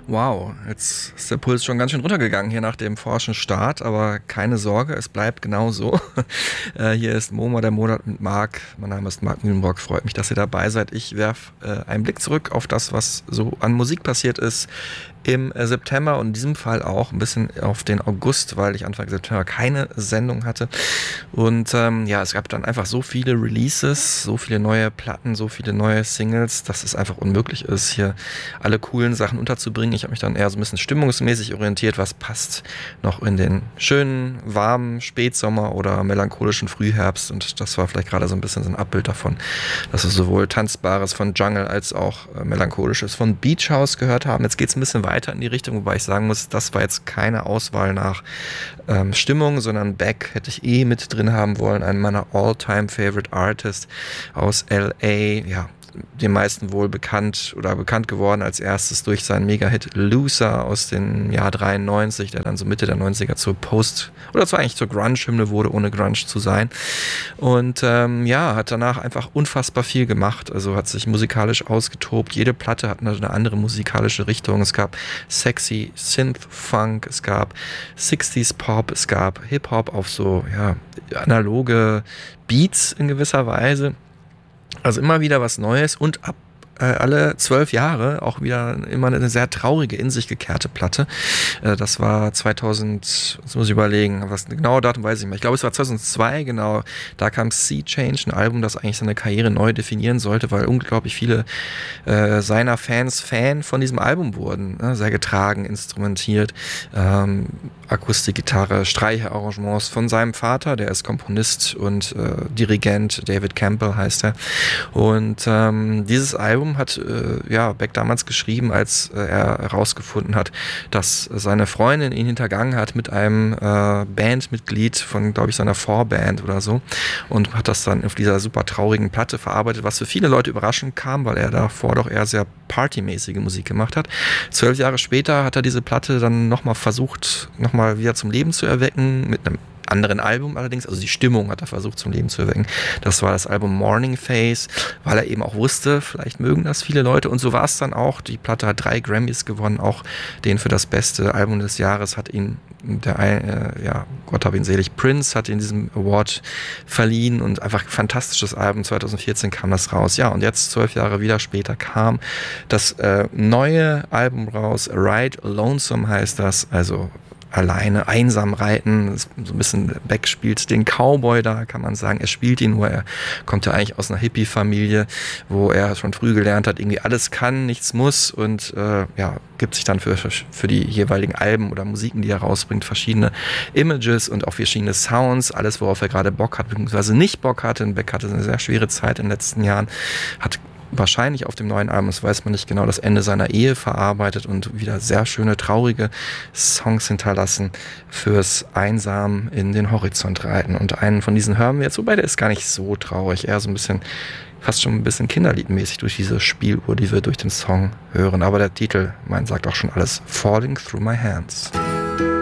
Wow, jetzt ist der Puls schon ganz schön runtergegangen hier nach dem forschen Start, aber keine Sorge, es bleibt genau so. Hier ist MoMA, der Monat mit Marc. Mein Name ist Marc Mühlenbrock, freut mich, dass ihr dabei seid. Ich werfe einen Blick zurück auf das, was so an Musik passiert ist im September und in diesem Fall auch ein bisschen auf den August, weil ich Anfang September keine Sendung hatte. Und es gab dann einfach so viele Releases, so viele neue Platten, so viele neue Singles, dass es einfach unmöglich ist, hier alle coolen Sachen unterzubringen. Ich habe mich dann eher so ein bisschen stimmungsmäßig orientiert, was passt noch in den schönen, warmen Spätsommer oder melancholischen Frühherbst. Und das war vielleicht gerade so ein bisschen so ein Abbild davon, dass wir sowohl Tanzbares von Jungle als auch Melancholisches von Beach House gehört haben. Jetzt geht es ein bisschen weiter in die Richtung, wobei ich sagen muss, das war jetzt keine Auswahl nach Stimmung, sondern Beck hätte ich mit drin haben wollen, einen meiner All-Time-Favorite Artists aus L.A., ja, den meisten wohl bekannt geworden als erstes durch seinen Mega-Hit Loser aus dem Jahr 93, der dann so Mitte der 90er zur Grunge-Hymne wurde, ohne Grunge zu sein. Und hat danach einfach unfassbar viel gemacht, also hat sich musikalisch ausgetobt. Jede Platte hat eine andere musikalische Richtung. Es gab sexy Synth-Funk, es gab 60s-Pop, es gab Hip-Hop auf so analoge Beats in gewisser Weise. Also immer wieder was Neues und alle 12 Jahre auch wieder immer eine sehr traurige, in sich gekehrte Platte. Das war 2000, jetzt muss ich überlegen, was ein genauer Datum weiß ich nicht mehr. Ich glaube, es war 2002, genau. Da kam Sea Change, ein Album, das eigentlich seine Karriere neu definieren sollte, weil unglaublich viele seiner Fans Fan von diesem Album wurden. Sehr getragen, instrumentiert, Akustikgitarre, Streicherarrangements von seinem Vater, der ist Komponist und Dirigent, David Campbell heißt er. Und dieses Album hat Beck damals geschrieben, als er herausgefunden hat, dass seine Freundin ihn hintergangen hat mit einem Bandmitglied von, glaube ich, seiner Vorband oder so, und hat das dann auf dieser super traurigen Platte verarbeitet, was für viele Leute überraschend kam, weil er davor doch eher sehr partymäßige Musik gemacht hat. 12 Jahre später hat er diese Platte dann nochmal versucht, nochmal wieder zum Leben zu erwecken, mit einem anderen Album allerdings, also die Stimmung hat er versucht zum Leben zu erwecken. Das war das Album Morning Phase, weil er eben auch wusste, vielleicht mögen das viele Leute, und so war es dann auch. Die Platte hat 3 Grammys gewonnen, auch den für das beste Album des Jahres hat ihn Gott hab ihn selig, Prince hat ihn diesen Award verliehen, und einfach ein fantastisches Album. 2014 kam das raus. Ja, und jetzt 12 Jahre wieder später kam das neue Album raus, Ride Lonesome heißt das, also alleine, einsam reiten, so ein bisschen Beck spielt den Cowboy da, kann man sagen. Er spielt ihn, er kommt ja eigentlich aus einer Hippie-Familie, wo er schon früh gelernt hat, irgendwie alles kann, nichts muss, und gibt sich dann für die jeweiligen Alben oder Musiken, die er rausbringt, verschiedene Images und auch verschiedene Sounds, alles, worauf er gerade Bock hat, beziehungsweise nicht Bock hatte. Beck hatte eine sehr schwere Zeit in den letzten Jahren, hat wahrscheinlich auf dem neuen Album, das weiß man nicht genau, das Ende seiner Ehe verarbeitet und wieder sehr schöne, traurige Songs hinterlassen fürs einsam in den Horizont reiten. Und einen von diesen hören wir jetzt, wobei der ist gar nicht so traurig, eher so ein bisschen, fast schon ein bisschen kinderliedmäßig durch diese Spieluhr, die wir durch den Song hören. Aber der Titel, sagt auch schon alles, Falling Through My Hands.